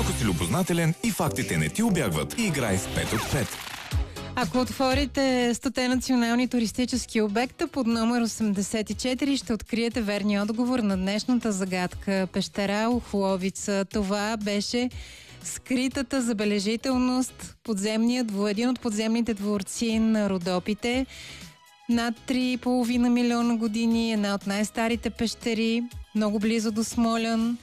Ако си любознателен и фактите не ти убягват, играй в 5 от 5. Ако отворите 100 национални туристически обекта под номер 84, ще откриете верния отговор на днешната загадка. Пещера Охловица. Това беше скритата забележителност, един от подземните дворци на Родопите. Над 3,5 милиона години, една от най-старите пещери, много близо до Смолян.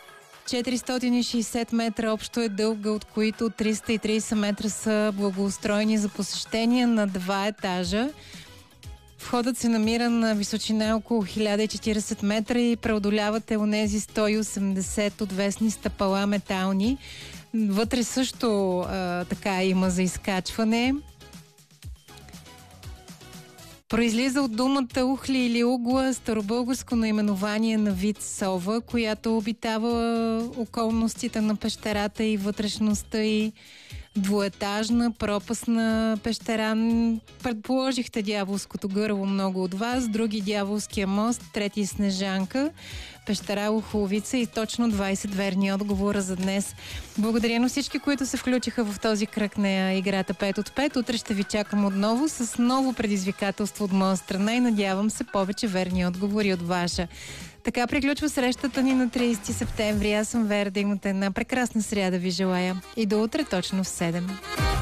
460 метра общо е дълга, от които 330 метра са благоустроени за посещение на 2 етажа. Входът се намира на височина около 1040 метра и преодолявате онези 180 отвесни стъпала метални. Вътре също така има за изкачване. Произлиза от думата ухли или угла, старобългарско наименование на вид сова, която обитава околностите на пещерата и вътрешността и двуетажна, пропастна пещера. Предположихте дяволското гърло много от вас, други дяволския мост, трети Снежанка, пещера Охловица и точно 20 верни отговора за днес. Благодаря на всички, които се включиха в този кръг на играта 5 от 5. Утре ще ви чакам отново с ново предизвикателство от моя страна и надявам се повече верни отговори от ваша. Така приключва срещата ни на 30 септември. Аз съм Вера, да имате една прекрасна сряда ви желая. И до утре точно в 7.